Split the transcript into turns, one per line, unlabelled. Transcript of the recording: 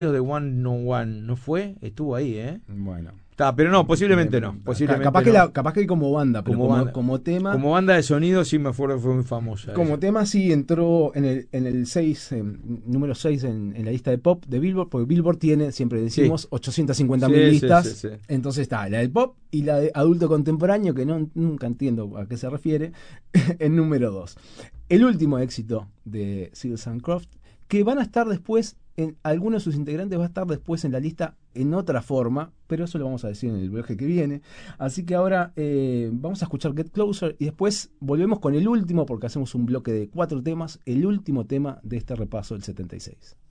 de One No One no fue, estuvo ahí,
Bueno.
Está, pero no, posiblemente no. Posiblemente
Capaz que como banda, pero como tema.
Como banda de sonido sí me acuerdo que fue muy famosa.
Como
ella.
tema sí entró en el 6, número 6 en la lista de pop de Billboard, porque Billboard tiene, siempre decimos, 850.000 listas.
Sí.
Entonces está la del pop y la de adulto contemporáneo, que nunca entiendo a qué se refiere, en número 2. El último éxito de Seals and Crofts, que van a estar después, algunos de sus integrantes va a estar después en la lista en otra forma, pero eso lo vamos a decir en el bloque que viene. Así que ahora vamos a escuchar Get Closer y después volvemos con el último, porque hacemos un bloque de 4 temas, el último tema de este repaso del 76.